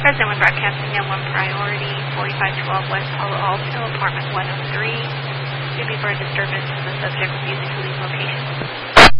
President, we're broadcasting at 1 Priority, 4512 West Palo Alto, apartment 103. Should be for a disturbance and the subject refusing to leave location.